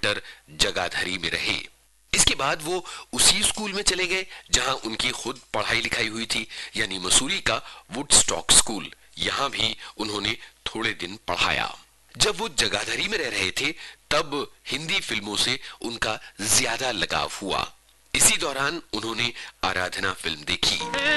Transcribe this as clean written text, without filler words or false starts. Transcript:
Sector Jagadhri में रहे। इसके बाद वो उसी स्कूल में चले गए जहां उनकी खुद पढ़ाई लिखाई हुई थी, यानी मसूरी का वुडस्टॉक स्कूल। यहां भी उन्होंने थोड़े दिन पढ़ाया। जब वो जगाधरी में रह रहे थे तब हिंदी फिल्मों से उनका ज्यादा लगाव हुआ। इसी दौरान उन्होंने आराधना फिल्म देखी।